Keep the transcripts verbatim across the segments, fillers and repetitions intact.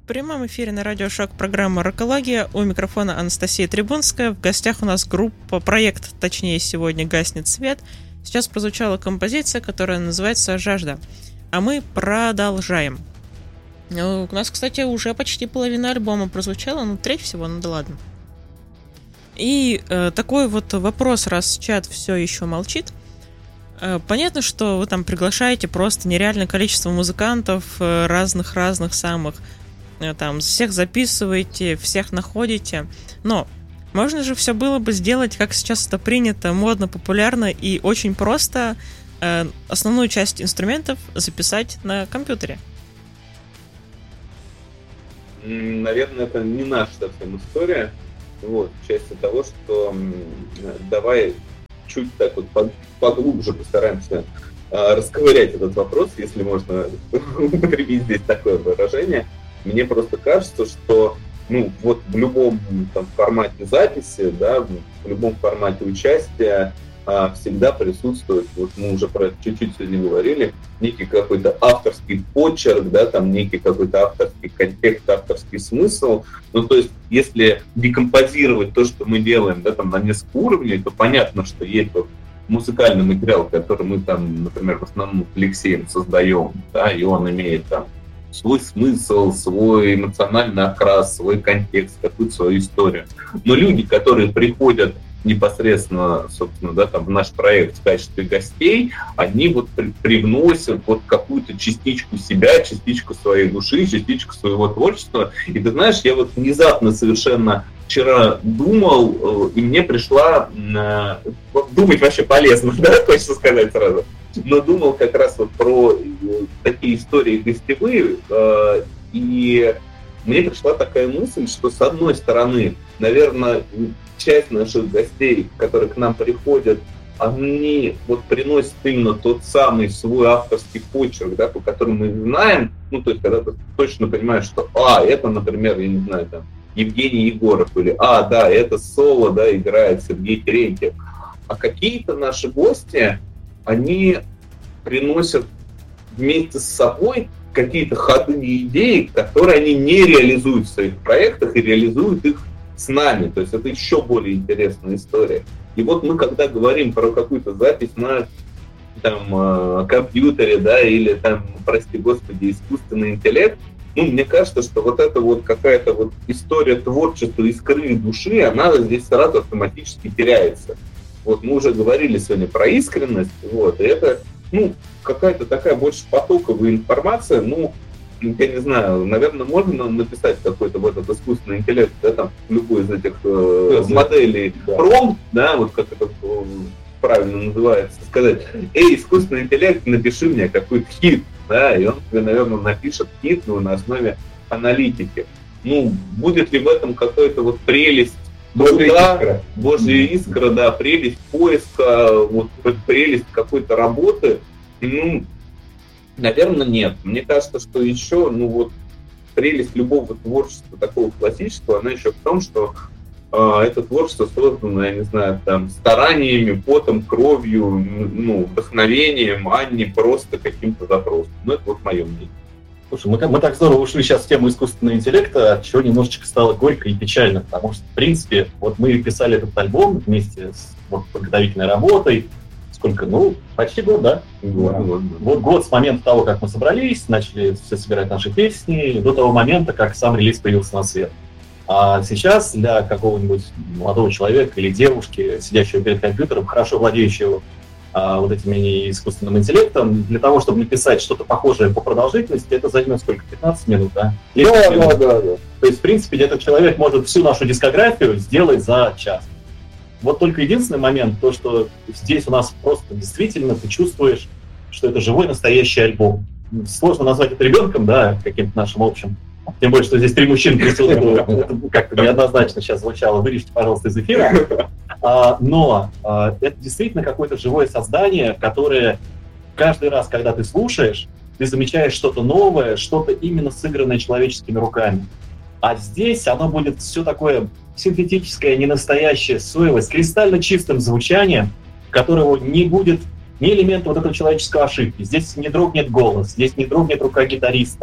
В прямом эфире на Радио Шок программа «Рокология». У микрофона Анастасия Трибунская. В гостях у нас группа, проект, точнее сегодня «Гаснет свет». Сейчас прозвучала композиция, которая называется «Жажда». А мы продолжаем. У нас, кстати, уже почти половина альбома прозвучала, ну треть всего, ну да ладно. И э, такой вот вопрос, раз чат все еще молчит. Э, понятно, что вы там приглашаете просто нереальное количество музыкантов, э, разных-разных самых, э, там, всех записываете, всех находите, но можно же все было бы сделать, как сейчас это принято, модно, популярно и очень просто, э, основную часть инструментов записать на компьютере. Наверное, это не наша совсем история. Вот, в части того, что давай чуть так вот поглубже постараемся э, расковырять этот вопрос, если можно употребить здесь такое выражение. Мне просто кажется, что ну, вот в любом там, формате записи, да, в любом формате участия э, всегда присутствует, вот мы уже про это чуть-чуть сегодня говорили, некий какой-то авторский почерк, да, там некий какой-то авторский контекст, авторский смысл. Ну, то есть, если декомпозировать то, что мы делаем, да, там на несколько уровней, то понятно, что есть вот музыкальный материал, который мы там, например, в основном с Алексеем создаем, да, и он имеет там свой смысл, свой эмоциональный окрас, свой контекст, какую-то свою историю. Но люди, которые приходят непосредственно, собственно, да, там, в наш проект в качестве гостей, они вот при- привносят вот какую-то частичку себя, частичку своей души, частичку своего творчества. И ты знаешь, я вот внезапно совершенно вчера думал, и мне пришла... Э, вот думать вообще полезно, да, хочется сказать сразу. Но думал как раз вот про такие истории гостевые, э, и мне пришла такая мысль, что с одной стороны, наверное, часть наших гостей, которые к нам приходят, они вот приносят именно тот самый свой авторский почерк, да, по которому мы знаем, ну, то есть, когда ты точно понимаешь, что, а, это, например, я не знаю, там, Евгений Егоров, или, а, да, это соло, да, играет Сергей Терентьев. А какие-то наши гости, они приносят вместе с собой какие-то ходы и идеи, которые они не реализуют в своих проектах и реализуют их с нами. То есть это еще более интересная история. И вот мы, когда говорим про какую-то запись на там, компьютере, да, или там, прости господи, искусственный интеллект, ну, мне кажется, что вот эта вот какая-то вот история творчества, искры и души, она здесь сразу автоматически теряется. Вот мы уже говорили сегодня про искренность, вот, и это, ну, какая-то такая больше потоковая информация, ну, я не знаю, наверное, можно написать какой-то вот этот искусственный интеллект, да, там, любой из этих э, моделей, да. Промпт, да, вот как это э, правильно называется, сказать, эй, искусственный интеллект, напиши мне какой-то хит, да, и он тебе, наверное, напишет хит, ну, на основе аналитики. Ну, будет ли в этом какая-то вот прелесть, Божья искра. Божья искра, да, прелесть поиска, вот прелесть какой-то работы, ну, наверное, нет. Мне кажется, что еще, ну вот, прелесть любого творчества такого классического, она еще в том, что э, это творчество создано, я не знаю, там, стараниями, потом, кровью, ну, вдохновением, а не просто каким-то запросом. Ну, это вот мое мнение. Слушай, мы, мы так здорово ушли сейчас в тему искусственного интеллекта, от чего немножечко стало горько и печально, потому что, в принципе, вот мы писали этот альбом вместе с вот, подготовительной работой. Сколько? Ну, почти год, да? Год, да. Год, да. Вот год с момента того, как мы собрались, начали все собирать наши песни, до того момента, как сам релиз появился на свет. А сейчас для какого-нибудь молодого человека или девушки, сидящего перед компьютером, хорошо владеющего а, вот этими искусственным интеллектом, для того, чтобы написать что-то похожее по продолжительности, это займет сколько? пятнадцать минут, да? Да, минут. да, да, да. То есть, в принципе, этот человек может всю нашу дискографию сделать за час. Вот только единственный момент, то, что здесь у нас просто действительно ты чувствуешь, что это живой настоящий альбом. Сложно назвать это ребенком, да, каким-то нашим общим. Тем более, что здесь три мужчины присутствуют. Это как-то неоднозначно сейчас звучало. Вырежьте, пожалуйста, из эфира. А, но а, это действительно какое-то живое создание, которое каждый раз, когда ты слушаешь, ты замечаешь что-то новое, что-то именно сыгранное человеческими руками. А здесь оно будет все такое синтетическое, ненастоящее, соевое, с кристально чистым звучанием, которого не будет ни элемента вот этого человеческой ошибки. Здесь не дрогнет голос, здесь не дрогнет рука гитариста.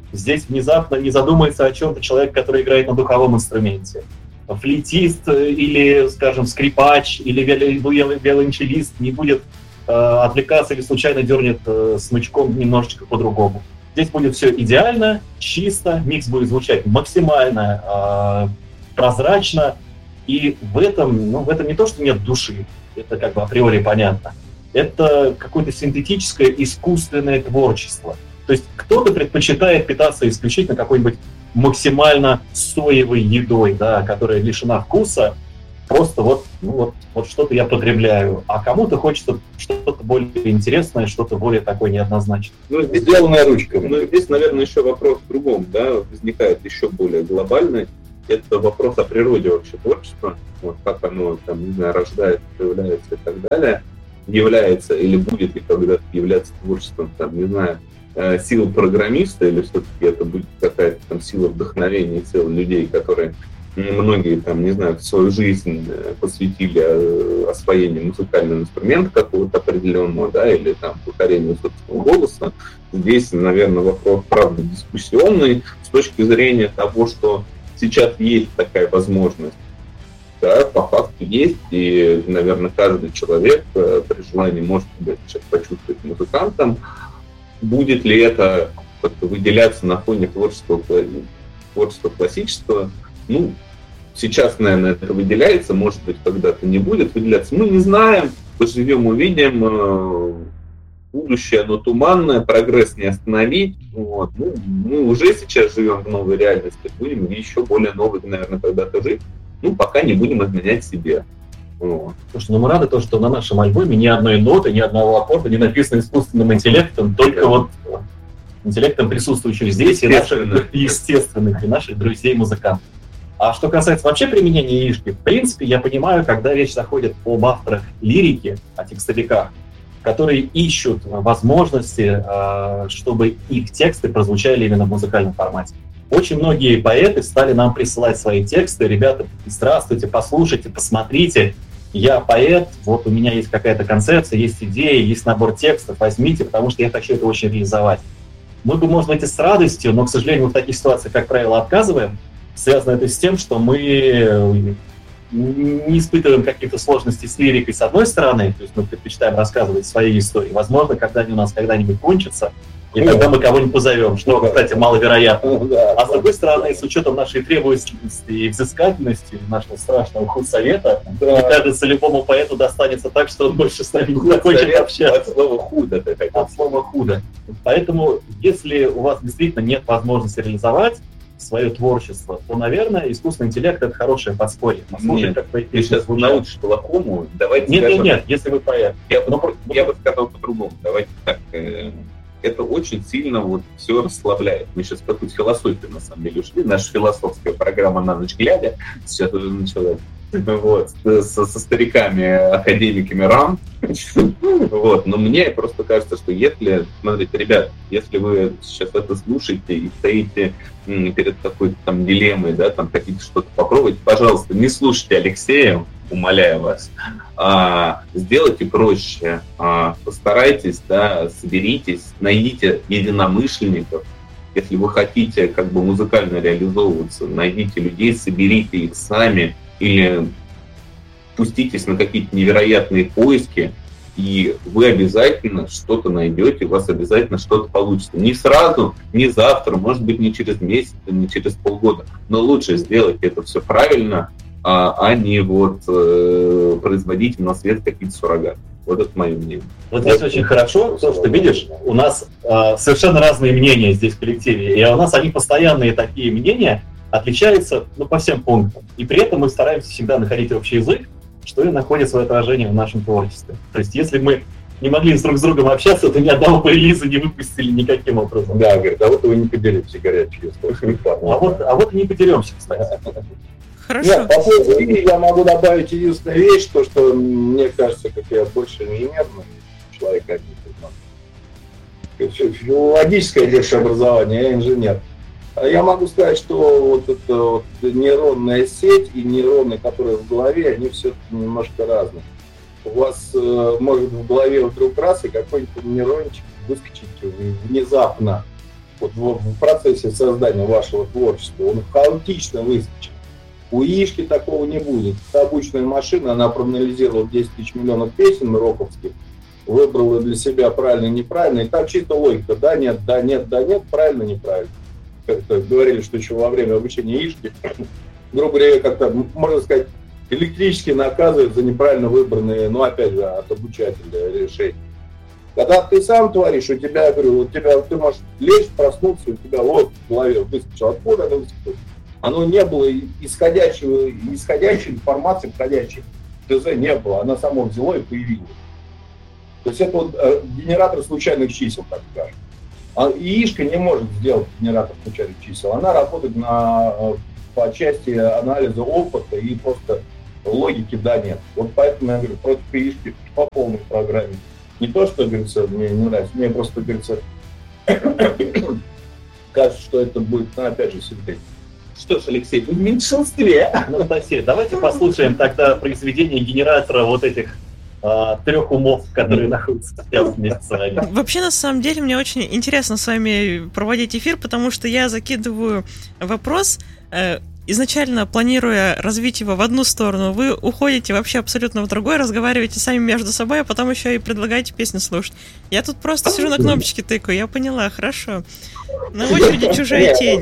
Здесь внезапно не задумается о чем-то человек, который играет на духовом инструменте. Флейтист или, скажем, скрипач или виолончелист не будет э, отвлекаться или случайно дернет э, смычком немножечко по-другому. Здесь будет все идеально, чисто, микс будет звучать максимально э, прозрачно, и в этом, ну, в этом не то, что нет души, это как бы априори понятно, это какое-то синтетическое искусственное творчество. То есть кто-то предпочитает питаться исключительно какой-нибудь максимально соевой едой, да, которая лишена вкуса, просто вот, ну, вот, вот что-то я потребляю, а кому-то хочется что-то более интересное, что-то более такое неоднозначное. Ну, здесь сделанная ручка. Но здесь, наверное, еще вопрос в другом, да, возникает еще более глобальный. Это вопрос о природе вообще творчества, вот как оно, там, не знаю, рождается, появляется и так далее, является или будет ли когда-то являться творчеством, там, не знаю, сила программиста, или все-таки это будет какая-то там сила вдохновения сил людей, которые многие, там, не знаю, свою жизнь посвятили освоению музыкального инструмента какого-то определенного, да, или там покорению собственного голоса. Здесь, наверное, вопрос, правда, дискуссионный с точки зрения того, что сейчас есть такая возможность. Да, по факту есть, и, наверное, каждый человек при желании может себя сейчас почувствовать музыкантом. Будет ли это как-то выделяться на фоне творчества, творчества классического? Ну, сейчас, наверное, это выделяется, может быть, когда-то не будет выделяться. Мы не знаем, поживем, увидим. Будущее, оно туманное, прогресс не остановить. Вот. Ну, мы уже сейчас живем в новой реальности, будем еще более новой, наверное, когда-то жить. Ну, пока не будем изменять себе. Вот. Слушай, ну мы рады то, что на нашем альбоме ни одной ноты, ни одного аккорда не написано искусственным интеллектом, только вот интеллектом, присутствующим здесь, и наших, естественных, и наших друзей-музыкантов. А что касается вообще применения яишки, в принципе, я понимаю, когда речь заходит об авторах лирики, о текстовиках, которые ищут возможности, чтобы их тексты прозвучали именно в музыкальном формате. Очень многие поэты стали нам присылать свои тексты. Ребята, здравствуйте, послушайте, посмотрите. Я поэт, вот у меня есть какая-то концепция, есть идея, есть набор текстов, возьмите, потому что я хочу это очень реализовать. Мы бы, может быть, и с радостью, но, к сожалению, в таких ситуациях, как правило, отказываем. Связано это с тем, что мы не испытываем каких-то сложностей с лирикой с одной стороны, то есть мы предпочитаем рассказывать свои истории. Возможно, когда они у нас когда-нибудь кончатся, и тогда мы кого-нибудь позовем, что, кстати, маловероятно. А с другой стороны, с учетом нашей требовательности и взыскательности, нашего страшного худсовета, мне кажется, любому поэту достанется так, что он больше с нами не захочет общаться. От слова «худо». От слова «худо». Поэтому, если у вас действительно нет возможности реализовать свое творчество, то, наверное, искусственный интеллект — это хорошее подспорье. Нет, как ты сейчас научишь плохому, давайте Нет, скажем, нет, нет, если вы поэт. Я, Но, я бы сказал по-другому. Давайте так. Э, это очень сильно вот все расслабляет. Мы сейчас в какую-то философию, на самом деле, ушли. Наша философская программа «На ночь глядя» сейчас уже началась. Вот, со, со стариками, академиками РАН. Вот, но мне просто кажется, что если, смотрите, ребят, если вы сейчас это слушаете и стоите перед какой-то там дилеммой, да, там хотите что-то попробовать, пожалуйста, не слушайте Алексея, умоляю вас, а, сделайте проще, а, постарайтесь, да, соберитесь, найдите единомышленников. Если вы хотите как бы музыкально реализовываться, найдите людей, соберите их сами, или пуститесь на какие-то невероятные поиски, и вы обязательно что-то найдете, у вас обязательно что-то получится. Не сразу, не завтра, может быть, не через месяц, не через полгода, но лучше сделать это все правильно, а, а не вот э, производить на свет какие-то суррогаты. Вот это мое мнение. Вот здесь очень хорошо, то, что, видишь, у нас э, совершенно разные мнения здесь в коллективе, и у нас они постоянные такие мнения, отличается, ну, по всем пунктам. И при этом мы стараемся всегда находить общий язык, что и находит свое отражение в нашем творчестве. То есть если мы не могли друг с другом общаться, то ни одного релиза не выпустили никаким образом. Да, говорит, а вот вы не поделитесь горячие. А вот, а вот и не поделимся, кстати. Хорошо. Нет, по поводу Ильи я могу добавить единственную вещь, то, что мне кажется, как я больше инженерный человек, как филологическое высшее образование, я инженер. Я могу сказать, что вот эта вот нейронная сеть и нейроны, которые в голове, они все-таки немножко разные. У вас э, может в голове вдруг раз и какой-нибудь нейрончик выскочить внезапно вот в, в процессе создания вашего творчества, он хаотично выскочит. У Яишки такого не будет. Это обычная машина, она проанализировала десять тысяч миллионов песен роковских, выбрала для себя правильно и неправильно, и там чисто логика, да, нет, да, нет, да, нет, правильно, неправильно. Как-то говорили, что еще во время обучения Яишки, грубо говоря, как-то, можно сказать, электрически наказывают за неправильно выбранные, ну, опять же, от обучателя решения. Когда ты сам творишь, у тебя, я говорю, у тебя, ты можешь лечь, проснуться, у тебя вот в голове выскочило, откуда оно выскочило? Оно не было исходящего, исходящей информации, входящей в ТЗ не было, она само взяла и появилась. То есть это вот э, генератор случайных чисел, так скажем. А Яишка не может сделать генератор случайных чисел, она работает на, по части анализа опыта и просто логики да нет. Вот поэтому я говорю, против Яишки по полной программе. Не то, что, говорится, мне не нравится, мне просто, говорится, кажется, что это будет, ну, опять же, синтетика. Что ж, Алексей, в меньшинстве. Анастасия, давайте послушаем тогда произведение генератора вот этих а, трех умов, которые находятся сейчас вместе с вами. Вообще, на самом деле, мне очень интересно с вами проводить эфир, потому что я закидываю вопрос, э, изначально планируя развить его в одну сторону, вы уходите вообще абсолютно в другой, разговариваете сами между собой, а потом еще и предлагаете песню слушать. Я тут просто сижу на кнопочки тыкаю, я поняла, хорошо. На очереди «Чужая тень».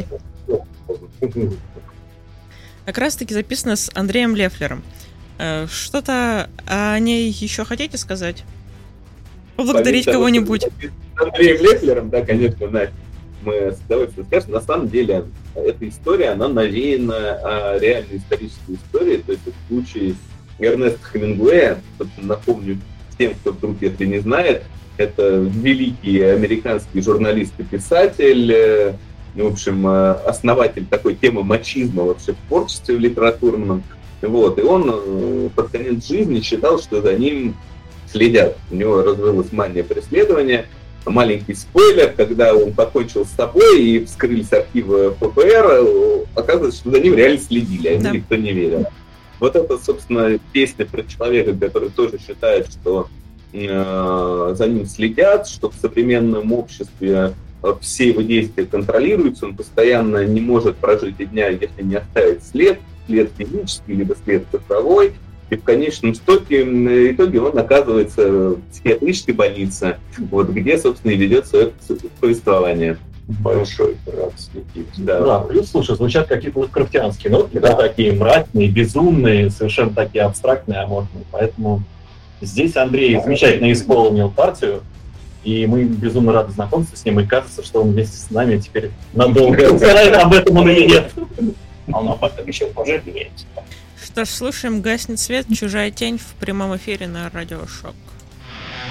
Как раз таки записано с Андреем Лефлером. Что-то о ней еще хотите сказать? Поблагодарить Помимо кого-нибудь? Того, с Андреем Лефлером, да, конечно, Надь, мы с удовольствием скажем. На самом деле, эта история, она навеяна а, реальной исторической историей. То есть в случае Эрнеста Хемингуэя, напомню тем, кто вдруг если не знает, это великий американский журналист и писатель, в общем, основатель такой темы мачизма вообще в творчестве в литературном. Вот. И он под конец жизни считал, что за ним следят. У него развилась мания преследования. Маленький спойлер, когда он покончил с собой и вскрылись архивы ФБР, оказывается, что за ним реально следили, а ему да. никто не верил. Вот это, собственно, песня про человека, который тоже считает, что э, за ним следят, что в современном обществе все его действия контролируются, он постоянно не может прожить и дня, если не оставить след, след физический, либо след цифровой, и в конечном итоге, итоге он оказывается в психиатрической больнице, вот, где, собственно, и ведет свое повествование. Большой братский тип. Да. да, плюс, слушай, звучат какие-то лавкрафтианские нотки, да. да, такие мрачные, безумные, совершенно такие абстрактные, аморфные, поэтому здесь Андрей замечательно исполнил партию, и мы безумно рады знакомству с ним, и кажется, что он вместе с нами теперь надолго. Об этом он или нет. Он об этом еще пожалеет. Что ж, слушаем «Гаснет свет», «Чужая тень» в прямом эфире на Радио Шок.